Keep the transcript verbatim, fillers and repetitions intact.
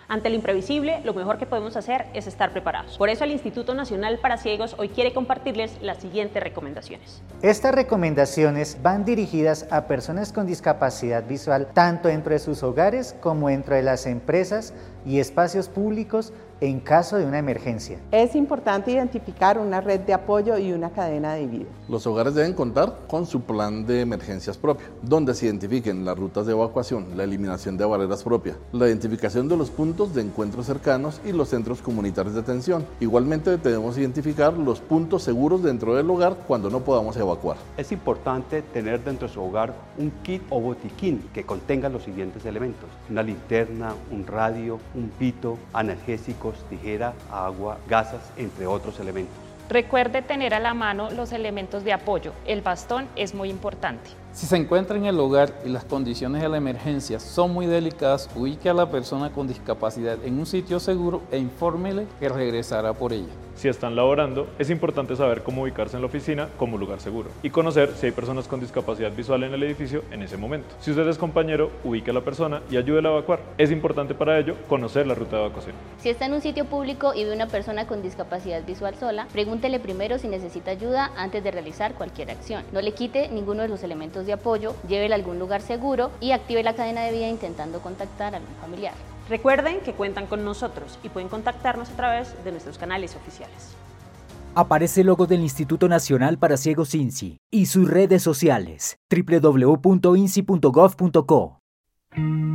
Ante lo imprevisible, lo mejor que podemos hacer es estar preparados. Por eso el Instituto Nacional para Ciegos hoy quiere compartirles las siguientes recomendaciones. Estas recomendaciones van dirigidas a personas con discapacidad visual tanto dentro de sus hogares como dentro de las empresas y espacios públicos en caso de una emergencia. Es importante identificar una red de apoyo y una cadena de vida. Los hogares deben contar con su plan de emergencias propio, donde se identifiquen las rutas de evacuación, la eliminación de barreras propias, la identificación de los puntos de encuentro cercanos y los centros comunitarios de atención. Igualmente debemos identificar los puntos seguros dentro del hogar cuando no podamos evacuar. Es importante tener dentro de su hogar un kit o botiquín que contenga los siguientes elementos: una linterna, un radio, un pito, analgésicos, tijera, agua, gasas, entre otros elementos. Recuerde tener a la mano los elementos de apoyo. El bastón es muy importante. Si se encuentra en el hogar y las condiciones de la emergencia son muy delicadas, ubique a la persona con discapacidad en un sitio seguro e infórmele que regresará por ella. Si están laborando, es importante saber cómo ubicarse en la oficina como lugar seguro y conocer si hay personas con discapacidad visual en el edificio en ese momento. Si usted es compañero, ubique a la persona y ayúdela a evacuar. Es importante para ello conocer la ruta de evacuación. Si está en un sitio público y ve una persona con discapacidad visual sola, pregúntele primero si necesita ayuda antes de realizar cualquier acción. No le quite ninguno de los elementos de apoyo, llévela a algún lugar seguro y active la cadena de vida intentando contactar a algún familiar. Recuerden que cuentan con nosotros y pueden contactarnos a través de nuestros canales oficiales. Aparece el logo del Instituto Nacional para Ciegos INSI y sus redes sociales: doble u doble u doble u punto insi punto gov punto co.